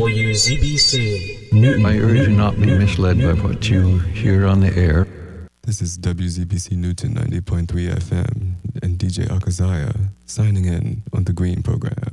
WZBC Newton. I urge you not be misled by what you hear on the air. This is WZBC Newton 90.3 FM and DJ Akazaya signing in on the Green Program.